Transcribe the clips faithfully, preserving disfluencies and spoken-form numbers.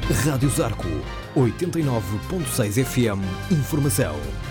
Rádio Zarco, oitenta e nove ponto seis F M. Informação.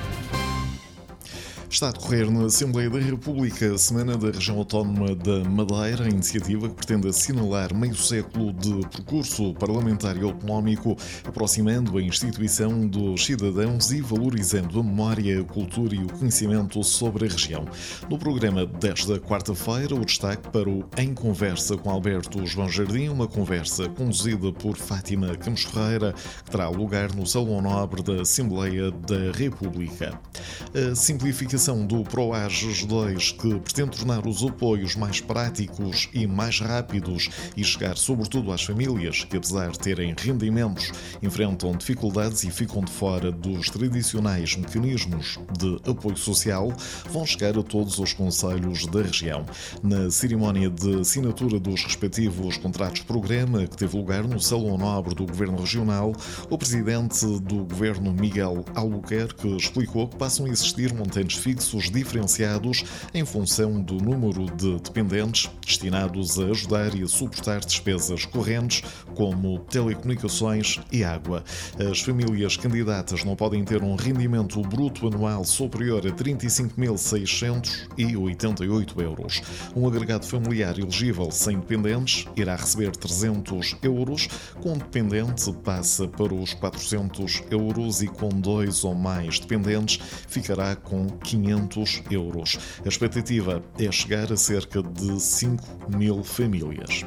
Está a decorrer na Assembleia da República a Semana da Região Autónoma da Madeira, a iniciativa que pretende assinalar meio século de percurso parlamentar e autonómico, aproximando a instituição dos cidadãos e valorizando a memória, a cultura e o conhecimento sobre a região. No programa desta quarta-feira, o destaque para o Em Conversa com Alberto João Jardim, uma conversa conduzida por Fátima Campos Ferreira, que terá lugar no Salão Nobre da Assembleia da República. A simplificação do PROAGES dois, que pretende tornar os apoios mais práticos e mais rápidos e chegar sobretudo às famílias que, apesar de terem rendimentos, enfrentam dificuldades e ficam de fora dos tradicionais mecanismos de apoio social, vão chegar a todos os concelhos da região. Na cerimónia de assinatura dos respectivos contratos de programa, que teve lugar no Salão Nobre do Governo Regional, o presidente do Governo, Miguel Albuquerque, explicou que passam a existir montantes fixos diferenciados em função do número de dependentes, destinados a ajudar e a suportar despesas correntes como telecomunicações e água. As famílias candidatas não podem ter um rendimento bruto anual superior a trinta e cinco mil seiscentos e oitenta e oito euros. Um agregado familiar elegível sem dependentes irá receber trezentos euros, com dependente passa para os quatrocentos euros e com dois ou mais dependentes ficará com quinhentos euros. A expectativa é chegar a cerca de cinco mil famílias.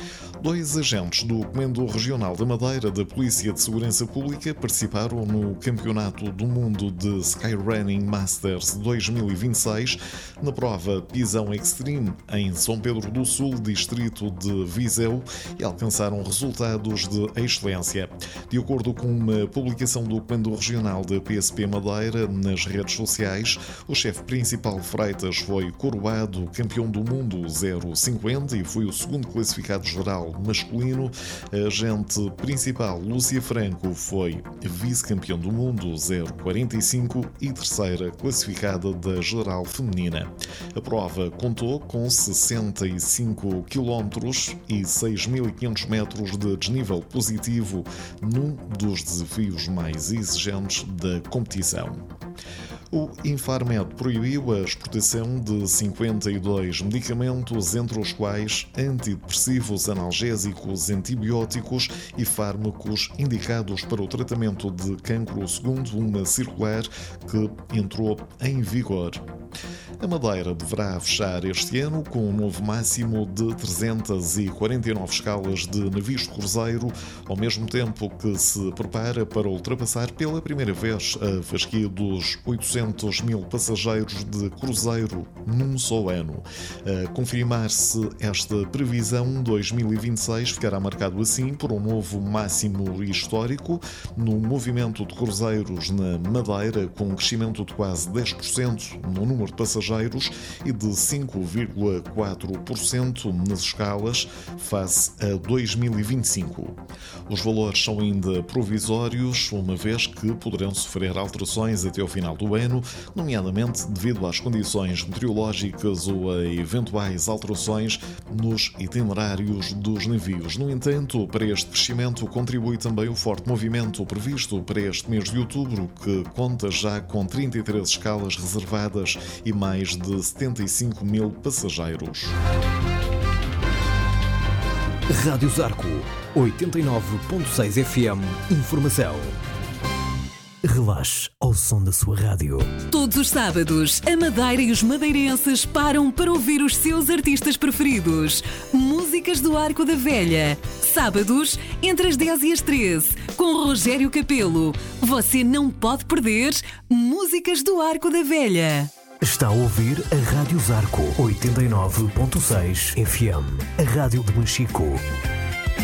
Dois agentes do Comando Regional da Madeira da Polícia de Segurança Pública participaram no Campeonato do Mundo de Skyrunning Masters dois mil e vinte e seis na prova Pisão Extreme em São Pedro do Sul, distrito de Viseu, e alcançaram resultados de excelência. De acordo com uma publicação do Comando Regional da P S P Madeira nas redes sociais, o chefe principal Freitas foi coroado campeão do mundo zero cinquenta e foi o segundo classificado geral masculino. A agente principal, Lúcia Franco, foi vice-campeão do mundo zero quarenta e cinco e terceira classificada da geral feminina. A prova contou com sessenta e cinco quilómetros e seis mil e quinhentos metros de desnível positivo, num dos desafios mais exigentes da competição. O Infarmed proibiu a exportação de cinquenta e dois medicamentos, entre os quais antidepressivos, analgésicos, antibióticos e fármacos indicados para o tratamento de cancro, segundo uma circular que entrou em vigor. A Madeira deverá fechar este ano com um novo máximo de trezentas e quarenta e nove escalas de navios de cruzeiro, ao mesmo tempo que se prepara para ultrapassar pela primeira vez a fasquia dos oitocentos mil passageiros de cruzeiro num só ano. A confirmar-se esta previsão, dois mil e vinte e seis ficará marcado assim por um novo máximo histórico no movimento de cruzeiros na Madeira, com um crescimento de quase dez por cento no número de passageiros e de cinco vírgula quatro por cento nas escalas face a dois mil e vinte e cinco. Os valores são ainda provisórios, uma vez que poderão sofrer alterações até ao final do ano, nomeadamente devido às condições meteorológicas ou a eventuais alterações nos itinerários dos navios. No entanto, para este crescimento contribui também o forte movimento previsto para este mês de outubro, que conta já com trinta e três escalas reservadas e mais de setenta e cinco mil passageiros. Rádio Zarco, oitenta e nove ponto seis F M. Informação. Relaxe ao som da sua rádio. Todos os sábados, a Madeira e os madeirenses param para ouvir os seus artistas preferidos. Músicas do Arco da Velha. Sábados, entre as dez e as treze, com Rogério Capelo. Você não pode perder Músicas do Arco da Velha. Está a ouvir a Rádio Zarco, oitenta e nove ponto seis F M. A rádio de Machico.